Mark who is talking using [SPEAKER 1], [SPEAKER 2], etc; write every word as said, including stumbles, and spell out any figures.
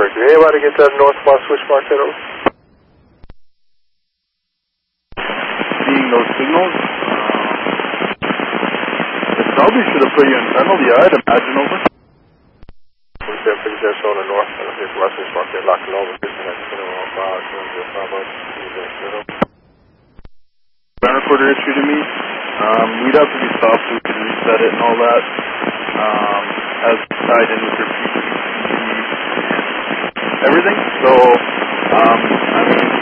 [SPEAKER 1] correct. Are you able to get that northwest switch mark hit over?
[SPEAKER 2] Seeing those signals, uh, it probably should have put you in penalty, I'd imagine, over.
[SPEAKER 1] forty-seven fifty-seven showing the north, and it's west switch mark hit, locked over, disconnect, center one five, two zero five up,
[SPEAKER 2] Ground recorder issue to me. Um, we'd have to be stopped so we could reset it and all that. Um, as tied in with your P C and everything. So, um, I mean,